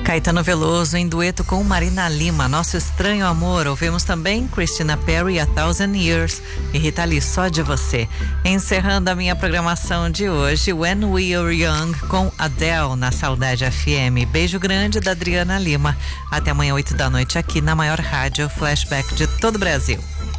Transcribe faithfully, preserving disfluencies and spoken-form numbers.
Caetano Veloso em dueto com Marina Lima, Nosso Estranho Amor. Ouvimos também Christina Perri, A Thousand Years, e Rita Lee, Só de Você. Encerrando a minha programação de hoje, When We Were Young com Adele na Saudade F M. Beijo grande da Adriana Lima. Até amanhã, oito da noite, aqui na maior rádio Flashback de todo o Brasil.